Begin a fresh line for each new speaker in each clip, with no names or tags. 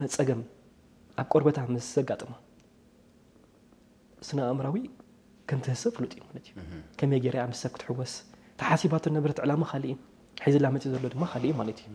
መጸገም ኣብ ቆርበታ ምስ ዘጋጥማ ስነ ኣእምራዊ ከም ትህስብ ፍሉጥ እዩ ማለት እዩ ከመይ ጌራ ምስ ሰብ ክትሕወስ ተሓሲባቶ ነበረት ዕላማ ካልእ ሒዝላ መጽ ዘሎ ድማ ካልእ ማለት እዩ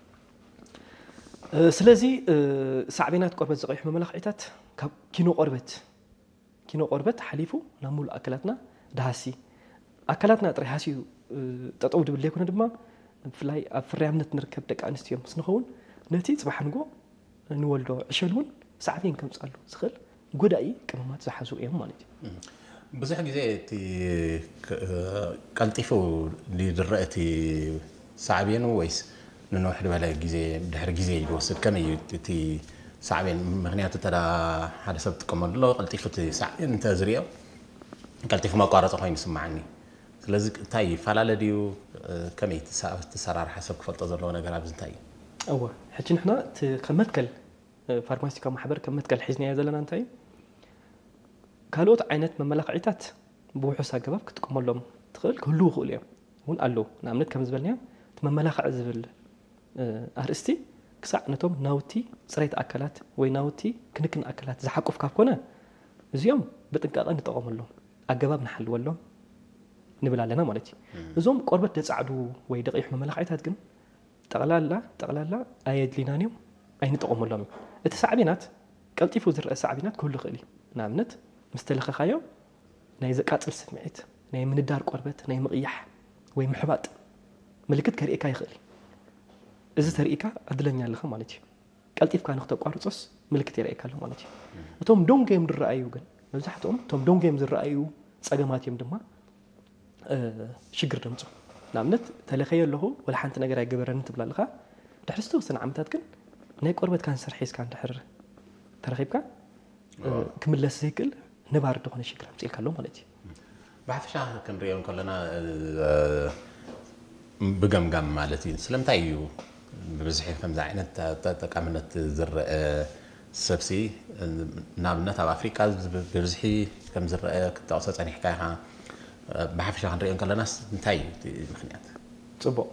ስለዚ ሳዕቤናት ቆርበት ዘቕይሕ መመላኽዒታት ካብ ኪኖ ቆርበት ሓሊፉ ናብ ሙሉእ ኣካላትና ደሃሲ ኣካላትና ጥራይ ሃሲዩ ጠጠው ድብል ዘይኮነ ድማ ብፍላይ ኣብ ፍርያምነት ንርከብ ደቂ ኣንስትዮ ምስ ንኸውን ነቲ ጽባሕ ንጎ ንወልዶ ዕሸል እውን ሳዕቤን ከምጻሉ ዝኽእል ጎዳኢ ቅመማት ዝሓዙ እዮም ማለት እዩ
ብዙሕ ግዜ እቲ ቀልጢፉ ዝረአ እቲ ሳዕቤኑ ወይስ ንነውሕ ዝበለ ግዜ ድሕሪ ግዜ ይወስድ ከመይ እቲ ሳዕቤን ምክንያቱ ተዳ ሓደ ሰብ ጥቀመሉ ኣሎ ቀልጢፉ እቲ ሳዕቤን እንተዝሪኦ ቀልጢፉ መቋረፂ ኮይኑ ይስማዓኒ ስለዚ እንታይ ፈላለ ድዩ ከመይ ተሰራርሓ ሰብ ክፈልጦ ዘለዎ ነገር ኣብዚ እንታይ እዩ
እወ ሕጂ ንሕና ከመትከል ፋርማሲካዊ ማሕበር ከመትከል ሒዝናዮ ዘለና እንታይ ካልኦት ዓይነት መመላኽዒታት ብውሑስ ኣገባብ ክትጥቀመሎም ትኽእል ክህልው ይኽእሉ እዮም እውን ኣለዉ ንኣብነት ከም ዝበልናዮ እቲ መመላኽዒ ዝብል ኣርእስቲ ክሳዕ ነቶም ናውቲ ፅሬት ኣካላት ወይ ናውቲ ክንክን ኣካላት ዝሓቁፍ ካብ ኮነ እዚኦም ብጥንቃቐ ንጠቐመሎም ኣገባብ ንሓልወሎም ንብል ኣለና ማለት እዩ እዞም ቆርበት ደጻዕዱ ወይ ደቂሕ መመላኽዒታት ግን ጠቕላላ ኣየድሊናን እዮም ኣይንጠቐመሎም እዩ እቲ ሳዕቤናት ቀልጢፉ ዝረአ ሳዕቤናት ክህሉ ይኽእል እዩ ንኣብነት ምስ ተለኸኻዮ ናይ ዘቃፅል ስምዒት ናይ ምንዳር ቆርበት ናይ ምቕያሕ ወይ ምሕባጥ ምልክት ከርእካ ይኽእል እዚ ተርእካ ኣድለኛ ኣለኻ ማለት እዩ ቀልጢፍካ ንኽተቋርጾስ ምልክት የርእካ ኣሎ ማለት እዩ እቶም ዶንጌም ዝረኣዩ ግን መብዛሕትኦም እቶም ዶንጌም ዝረኣዩ ጸገማት እዮም ድማ ሽግር ደምፁ ንኣብነት ተለኸየ ኣለኹ ወላ ሓንቲ ነገር ኣይገበረኒ ትብላ ኣለኻ ድሕሪ ዝተወሰነ ዓመታት ግን ናይ ቆርበት ካንሰር ሒዝካ እንድሕር ተረኺብካ ክምለስ ዘይክእል ነባር ደኾነ ሽግር ኣምፂልካ ኣሎ ማለት እዩ
ብሓፈሻ ክንሪኦም ከለና ብገምጋም ማለት እዩ ስለምንታይ እዩ ብብዝሒ ከምዚ ዓይነት ጠቃምነት ዝረአ ሰብሲ ንኣብነት ኣብ ኣፍሪቃ ብብዝሒ ከም ዝረአ ክትጠቕሶ ፀኒሕካ ኢኻ ብሓፈሻ ክንሪኦም ከለናስ እንታይ እዩ ምክንያት
ጽቡቕ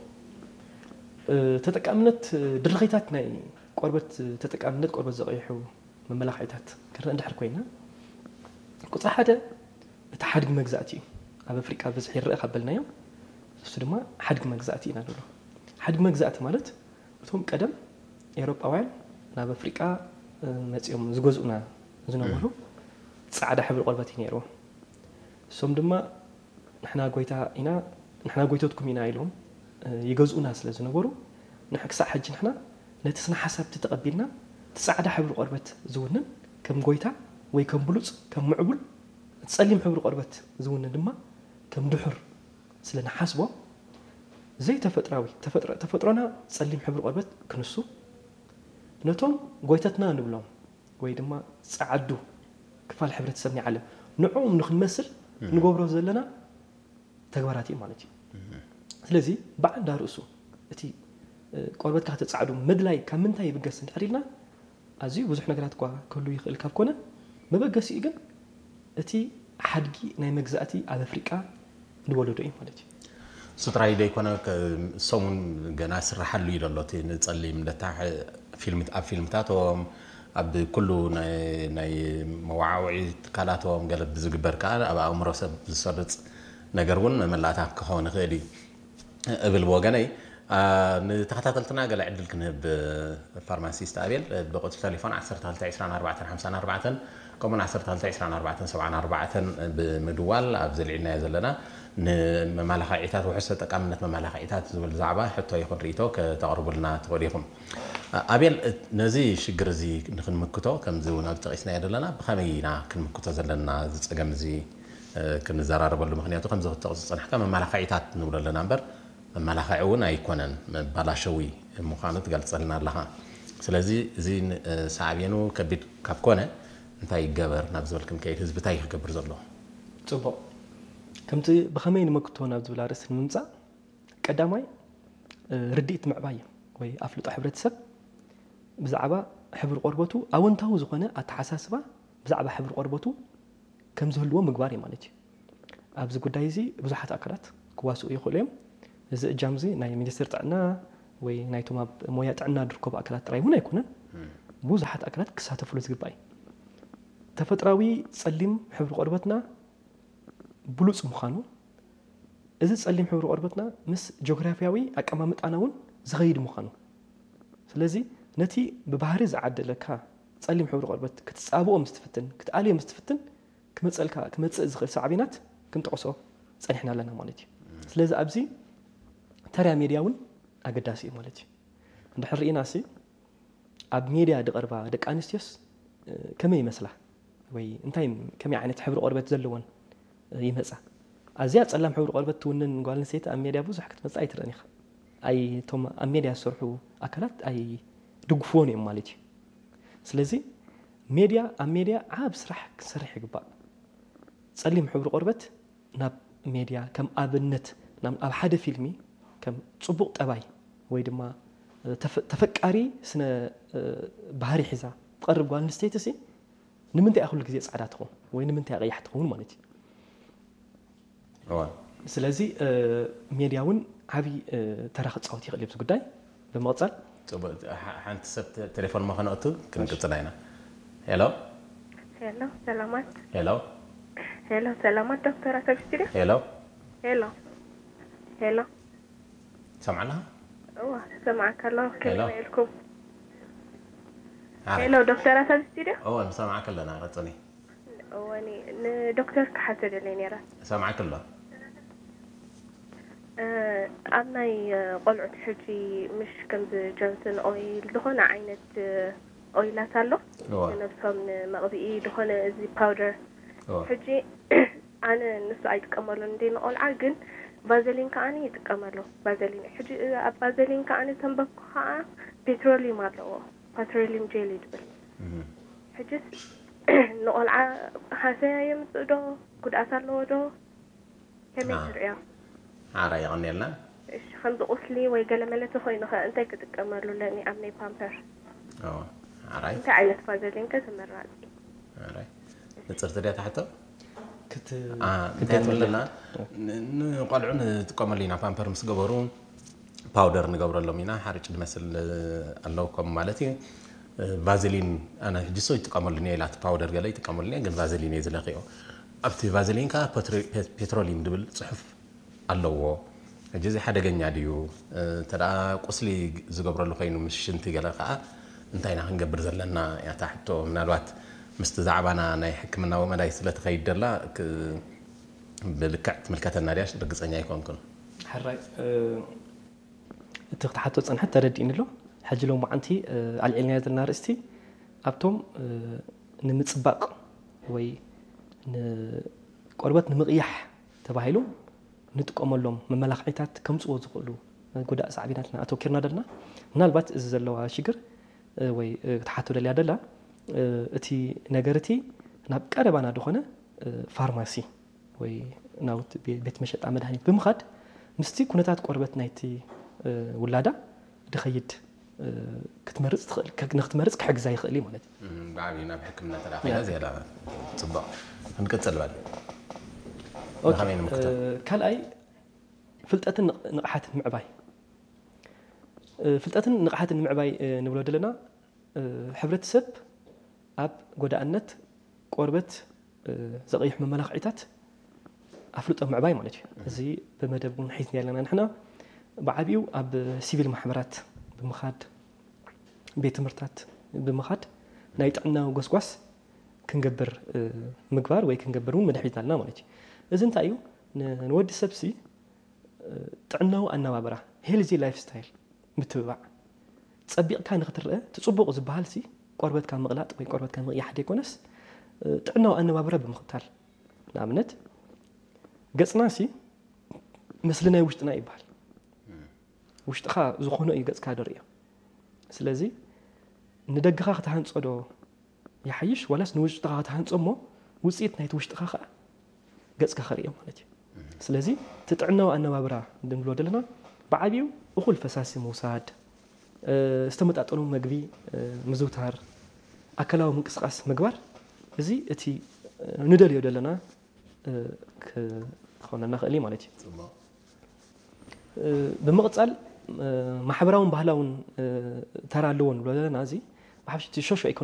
ተጠቃምነት ድርኺታት ናይ ቆርበት ተጠቃምነት ቆርበት ዘቕይሑ መመላኽዒታት ክርአ እንድሕር ኮይና ቁፅሪ ሓደ እቲ ሓድጊ መግዛእቲ እዩ ኣብ ኣፍሪቃ ብዝሒ ይረአ ካበልናዮ እሱ ድማ ሓድጊ መግዛእቲ ኢና ንብሎ ሓድጊ መግዛእቲ ማለት እቶም ቀደም ኤውሮጳውያን ናብ ኣፍሪቃ መፂኦም ዝገዝኡና ዝነበሩ ጻዕዳ ሕብሪ ቆርበት እዩ ነይሩ እሶም ድማ ንሕና ጎይቶትኩም ኢና ኢሎም ይገዝኡና ስለ ዝነበሩ ንክሳዕ ሕጂ ንሕና ነቲ ስነ ሓሳብቲ ተቐቢልና ጻዕዳ ሕብሪ ቆርበት ዝውንን ከም ጎይታ ወይ ከም ብሉጽ ከም ምዕቡል ጸሊም ሕብሪ ቆርበት ዝውንን ድማ ከም ድሑር ስለ ንሓስቦ ዘይ ተፈጥሮና ጸሊም ሕብሪ ቆርበት ክንሱ ነቶም ጎይተትና ንብሎም ወይ ድማ ጻዓዱ ክፋል ሕብረተሰብ ናይ ዓለም ንዕኦም ንክንመስል ንገብሮ ዘለና ተግባራት እዩ ማለት እዩ ስለዚ በዓንዳ ርእሱ እቲ ቆርበትካ ተጻዕዱ መድላይ ካብ ምንታይ ይብገስ እንድሕር ኢልና ኣዝዩ ብዙሕ ነገራት እኳ ክህሉ ይኽእል ካብ ኮነ መበገሲ እዩ ግን እቲ ሓድጊ ናይ መግዛእቲ ኣብ ኣፍሪቃ ንወለዶ እዩ ማለት እዩ
ሱጥራይ ደይኮነ ሰሙን ገና ስራሓሉ እዩ ዘሎ እቲ ንጸሊም ደታ ኣብ ፊልምታቶም ኣብ ኩሉ ናይ መዋዓውዒ ትካላቶም ገለ ብዝግበር ከዓ ኣብ ኣእምሮ ሰብ ዝሰርፅ ነገር እውን መመላእታ ክኸውን ይኽእል እዩ እብል ብወገነይ ንተኸታተልትና ገለ ዕድል ክንህብ ፋርማሲስት ኣቤል ብቁፅሪ ቴሌፎን 122454 ከምኡን 122474 ብምድዋል ኣብ ዘልዒልናዮ ዘለና ንመመላኽዒታት ውሑስ ተጠቃምነት መመላኽዒታት ዝብል ዛዕባ ሕቶ ይኹን ርእቶ ከተቕርቡልና ትኽእሉ ኢኹም ኣቤል ነዚ ሽግር እዚ ንክንምክቶ ከምዚ እውን ኣብ ጠቒስናዮ ዘለና ብኸመይ ኢና ክንምክቶ ዘለና ዝፀገም እዚ ክንዘራረበሉ ምክንያቱ ከምዚ ክትጠቕሱ ፀኒሕካ መመላኽዒታት ንብሎ ኣለና እምበር መመላኽዒ እውን ኣይኮነን ባላሸዊ ምዃኑ ትገልፀልና ኣለኻ ስለዚ እዚ ሳዕቤኑ ከቢድ ካብ ኮነ እንታይ ይገበር ናብ ዝበል ክንከይድ ህዝቢ እንታይ ክገብር ዘለዎ
ጽቡቕ ከምቲ ብኸመይ ንመክቶ ናብ ዝብል ርእሲ ንምምፃእ ቀዳማይ ርድኢት ምዕባይ ወይ ኣፍልጦ ሕብረተሰብ ብዛዕባ ሕብሪ ቆርበቱ ኣወንታዊ ዝኾነ ኣተሓሳስባ ብዛዕባ ሕብሪ ቆርበቱ ከም ዝህልዎ ምግባር እዩ ማለት እዩ ኣብዚ ጉዳይ እዚ ብዙሓት ኣካላት ክዋስኡ ይኽእሉ እዮም እዚ እጃም እዚ ናይ ሚኒስትር ጥዕና ወይ ናይቶም ኣብ ሞያ ጥዕና ዝርከቡ ኣካላት ጥራይ እውን ኣይኮነን ብዙሓት ኣካላት ክሳተፍሉ ዝግባእ ተፈጥራዊ ጸሊም ሕብሪ ቆርበትና ብሉጽ ምዃኑ እዚ ጸሊም ሕብሪ ቆርበትና ምስ ጂኦግራፊያዊ ኣቀማምጣና እውን ዝኸይድ ምዃኑ ስለዚ ነቲ ብባህሪ ዝዓደለካ ጸሊም ሕብሪ ቆርበት ክትጻብኦ ምስትፍትን ክትኣልዮ ምስትፍትን ክመጽእ ዝኽእል ሳዕቢናት ክንጠቕሶ ጸኒሕና ኣለና ማለት እዩ ስለዚ ኣብዚ ተርያ ሜድያ እውን ኣገዳሲ እዩ ማለት እዩ እንድሕር ርኢናሲ ኣብ ሜድያ ድቐርባ ደቂ ኣንስትዮስ ከመይ ይመስላ ወይ እንታይ ከመይ ዓይነት ሕብሪ ቆርበት ዘለዎን ይመጻ ኣዝያ ጸላም ሕብሪ ቆርበት ትውንን ጓል ኣንስተይቲ ኣብ ሜድያ ብዙሕ ክትመጽእ ኣይትረአን ኢኻ ኣይ እቶም ኣብ ሜድያ ዝሰርሑ ኣካላት ኣይ ድግፍዎን እዮም ማለት እዩ ስለዚ ሜድያ ኣብ ሜድያ ዓብ ስራሕ ክሰርሕ ይግባእ ጸሊም ሕብሪ ቆርበት ናብ ሜድያ ከም ኣብነት ኣብ ሓደ ፊልሚ ከም ጽቡቕ ጠባይ ወይ ድማ ተፈቃሪ ስነ ባህሪ ሒዛ ትቐርብ ጓል ኣንስተይቲ ሲ ንምንታይ ኩሉ ግዜ ጻዕዳ ትኸውን ወይ ንምንታይ ቀያሕ ትኸውን ማለት እዩ ስለዚ ሜድያ እውን ዓብይ ተራ ክጻወት ይኽእል ብዚ ጉዳይ ብምቕጻል
ሓንቲ ሰብ ቴሌፎን መኸነእቱ ክንቅጽል ኢና ሄሎ
ሄሎ ሰላማት
ሄሎ
ሄሎ ሰላማት ዶክተር ኣተብ ስቱዲዮ
ሄሎ
ሄሎ ሄሎ
ሰምዓና
سمعك الله كيف لكم هلو دكتور أسد ستيديو
سمعك الله أنا رتني
واني دكتور كحسد ليني راه
سمعك الله
أنا قلعت حجي مش كنت جونسون أويل دخون عينة أويلات له نفسهم مغذي دخون زي باودر حجي أنا نسو أيتكملون دين أول عاقل بازلين كأني يتكملوا بازلين حجي بازلين كأني تنبكها بتروليوم مالو بتروليوم جيلي دبل حجي نقول حاسة يمسدو قد أصلوا دو كم يسرع
عارة يعني لنا
إيش خند أصلي ويقال ملته خوينه أنت كتكملوا لأني أمني بامبر
عارة
أنت عيلة بازلين كسمر راسي
عارة نتصرت لي تحته
كنت
لنا نقلعون تقوم لنا بامبر مس جبرون باودر نجبر لهم هنا حرج مثل الله كم مالتي فازلين أنا جسوي تقوم لنا لا باودر قال لي تقوم لنا جن فازلين يزل خيو أبتي فازلين كا بتروليوم دبل صحف الله جزء حدا جنيا ديو ترى قصلي زجبر له خينو مش شنتي قال خا انتينا هنجبر زلنا يا تحته من الوقت مستزعبنا ناي حكمنا وما داي سلت خيد لا بالكعت ملكات النارياش رقصنيا يكونكم
حراي تحطو صنحت تردين له حج لو معنتي على العلنيات النارستي ابتم نمصباق وي قربت نمقيح تباهيلو نتقملهم مملخيتات كمصو زقلو غدا صعبيناتنا اتوكرنا دلنا منالبات از زلوا شيغر وي تحطو دليا دلا እቲ ነገርቲ ናብ ቀረባና ደኾነ ፋርማሲ ወይ ናውት ቤት መሸጣ መድሃኒት ብምኻድ ምስቲ ኩነታት ቆርበት ናይቲ ውላዳ ድኸይድ ክትመርጽ ክትመርጽ ክሕግዛ ይኽእል ማለት እዩ
بعدين بحكمنا تلاقينا زياده صباح نقصل بعد
ካልኣይ ፍልጠትን ንቕሓትን ምዕባይ ፍልጠትን ንቕሓትን ምዕባይ ንብሎ ዘለና ሕብረተሰብ ኣብ ጎዳእነት ቆርበት ዘቕይሕ መመላኽዒታት ኣፍልጦ ምዕባይ ማለት እዩ እዚ ብመደብ እውን ሒዝና ኣለና ንሕና ብዓቢኡ ኣብ ሲቪል ማሕበራት ብምኻድ ቤት ትምህርትታት ብምኻድ ናይ ጥዕናዊ ጎስጓስ ክንገብር ምግባር ወይ ክንገብር እውን መድሒት ኣለና ማለት እዩ እዚ እንታይ እዩ ንወዲ ሰብሲ ጥዕናዊ ኣነባብራ ሄልዚ ላይፍ ስታይል ምትብባዕ ፀቢቕካ ንኽትርአ ትፅቡቕ ዝበሃል ሲ ቆርበትካ ምቕላጥ ወይ ቆርበትካ ምቕያሕ ደይኮነስ ጥዕናዊ ኣነባብራ ብምኽታል ንኣብነት ገጽና ሲ ምስሊ ናይ ውሽጥና ይበሃል ውሽጥኻ ዝኾነ እዩ ገጽካ ደርእዮ ስለዚ ንደግኻ ክትሃንጾ ዶ ይሓይሽ ወላስ ንውሽጥኻ ክትሃንጾ እሞ ውፅኢት ናይቲ ውሽጥኻ ከዓ ገጽካ ኸርእዮ ማለት እዩ ስለዚ ትጥዕናዊ ኣነባብራ እንብሎ ዘለና ብዓቢኡ እኹል ፈሳሲ ምውሳድ استمتعتوا مجبي مزوتار أكلوا من قصقاس مجبر زي أتي ندل يدلنا خلنا نخلي مالتي بمقتل محبرون بهلاون ترى لون ولا نازي بحبش تشوشو